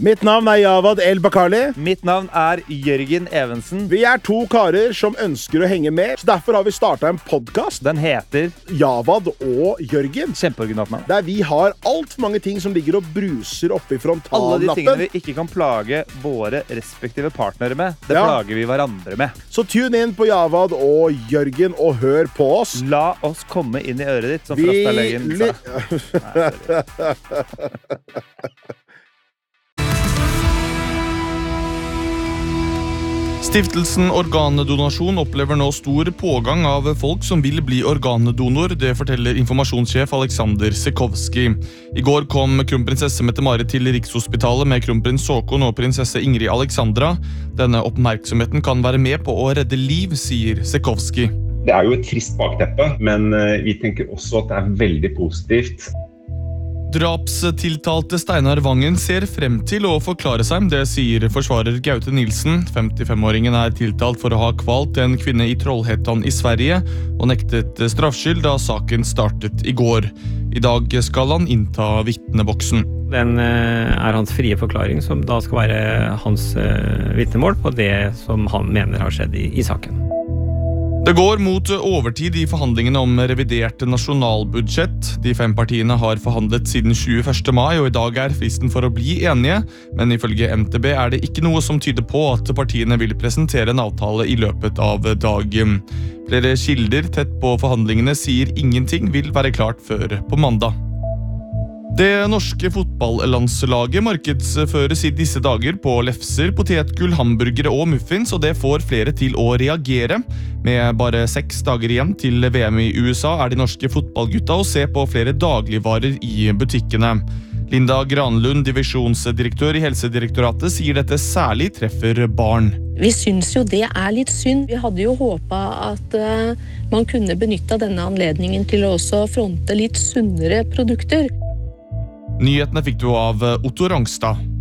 Mitt navn Javad El-Bakali. Mitt navn Jørgen Evensen. Vi 2 karer som ønsker å henge med, så derfor har vi startet en podcast. Den heter Javad og Jørgen. Kjempeoriginalt navn. Der vi har alt for mange ting som ligger og bruser oppe I frontallappen. Alle de tingene vi ikke kan plage våre respektive partnere med, det plager vi hverandre med. Så tune inn på Javad og Jørgen og hør på oss. La oss komme inn I øret ditt, som Frastalegen sa. Stiftelsen Organdonasjon opplever nå stor pågang av folk som vil bli organdonor, det forteller informasjonssjef Alexander Sekovski. I går kom kronprinsesse Mette-Marit til Rikshospitalet med kronprins Håkon og prinsesse Ingrid Alexandra. Denne oppmerksomheten kan være med på å redde liv, sier Sekovski. Det jo et trist bakteppe, men vi tenker også at det veldig positivt. Drapstiltalte Steinar Vangen ser frem til å forklare seg, det sier forsvarer Gaute Nilsen. 55-åringen tiltalt for å ha kvalt en kvinne I Trollhättan I Sverige og nektet straffskyld da saken startet I går. I dag skal han innta vittneboksen. Den hans frie forklaring som da skal være hans vittnemål på det som han mener har skjedd I saken. Det går mot overtid I forhandlingene om revidert nasjonalbudsjett. De 5 partiene har forhandlet siden 21. mai, og I dag fristen for å bli enige. Men ifølge MTB det ikke noe som tyder på at partiene vil presentere en avtale I løpet av dagen. Flere kilder tett på forhandlingene sier ingenting vil være klart før på mandag. Det norske fotballandslaget markedsføres I disse dager på lefser, potetgull, hamburgere og muffins, og det får flere til å reagere. Med bare 6 dager igjen til VM I USA de norske fotballgutta å se på flere dagligvarer I butikkene. Linda Granlund, divisjonsdirektør I Helsedirektoratet, sier dette særlig treffer barn. Vi synes jo det litt synd. Vi hadde jo håpet at man kunne benytte denne anledningen til å også fronte litt sunnere produkter. Nyhetene fikk du av Otto Rangstad.